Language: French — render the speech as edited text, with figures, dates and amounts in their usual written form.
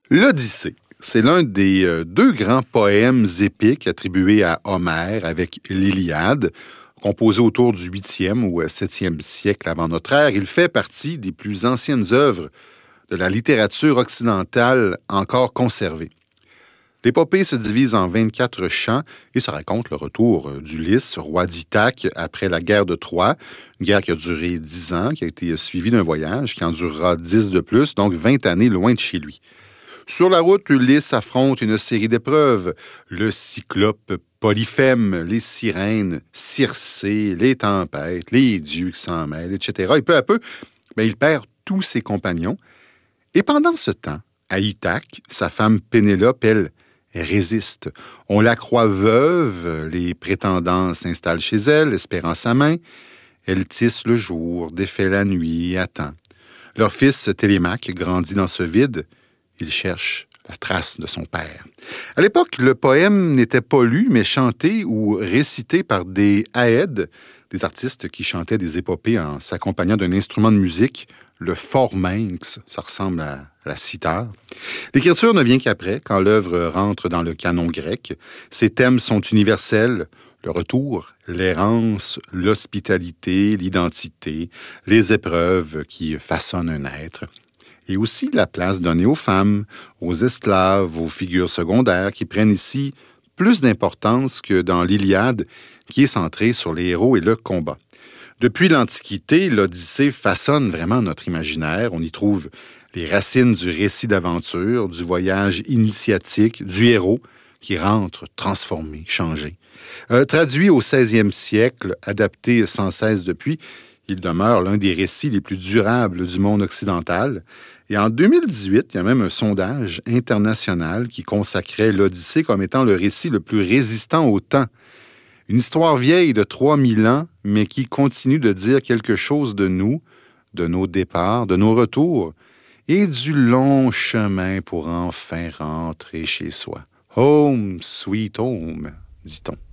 L'Odyssée, c'est l'un des deux grands poèmes épiques attribués à Homère avec l'Iliade, composé autour du 8e ou 7e siècle avant notre ère. Il fait partie des plus anciennes œuvres de la littérature occidentale encore conservée. L'épopée se divise en 24 chants et ça raconte le retour d'Ulysse, roi d'Ithaque, après la guerre de Troie, une guerre qui a duré 10 ans, qui a été suivie d'un voyage qui en durera 10 de plus, donc 20 années loin de chez lui. Sur la route, Ulysse affronte une série d'épreuves. Le cyclope Polyphème, les sirènes, Circé, les tempêtes, les dieux qui s'en mêlent, etc. Et peu à peu, il perd tous ses compagnons. Et pendant ce temps, à Ithaque, sa femme Pénélope, elle résiste. On la croit veuve, les prétendants s'installent chez elle, espérant sa main. Elle tisse le jour, défait la nuit et attend. Leur fils Télémaque grandit dans ce vide. Il cherche la trace de son père. À l'époque, le poème n'était pas lu, mais chanté ou récité par des aèdes, des artistes qui chantaient des épopées en s'accompagnant d'un instrument de musique, le forminx, ça ressemble à la cithare. L'écriture ne vient qu'après, quand l'œuvre rentre dans le canon grec. Ses thèmes sont universels, le retour, l'errance, l'hospitalité, l'identité, les épreuves qui façonnent un être. Et aussi la place donnée aux femmes, aux esclaves, aux figures secondaires qui prennent ici plus d'importance que dans l'Iliade, qui est centrée sur les héros et le combat. Depuis l'Antiquité, l'Odyssée façonne vraiment notre imaginaire. On y trouve les racines du récit d'aventure, du voyage initiatique, du héros qui rentre transformé, changé. Traduit au 16e siècle, adapté sans cesse depuis, il demeure l'un des récits les plus durables du monde occidental. Et en 2018, il y a même un sondage international qui consacrait l'Odyssée comme étant le récit le plus résistant au temps. Une histoire vieille de 3000 ans, mais qui continue de dire quelque chose de nous, de nos départs, de nos retours, et du long chemin pour enfin rentrer chez soi. Home, sweet home, dit-on.